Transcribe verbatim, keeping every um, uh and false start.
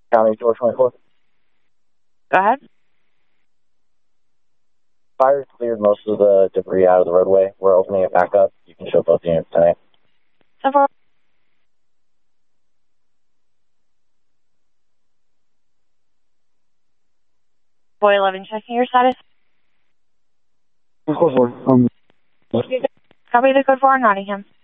County four twenty-four. Go ahead. Fire cleared most of the debris out of the roadway. We're opening it back up. You can show both units tonight. So far. Boy eleven, checking your status. Code four. Um. Copy the code four on Nottingham.